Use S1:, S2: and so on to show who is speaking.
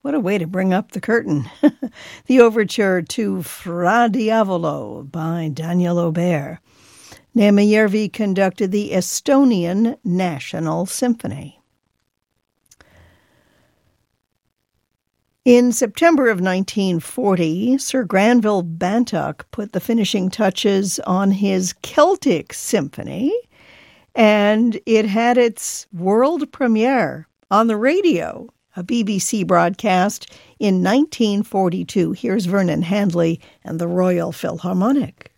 S1: What a way to bring up the curtain. The overture to Fra Diavolo by Daniel Aubert. Neemejärvi conducted the Estonian National Symphony. In September of 1940, Sir Granville Bantock put the finishing touches on his Celtic Symphony, and it had its world premiere on the radio, a BBC broadcast in 1942. Here's Vernon Handley and the Royal Philharmonic.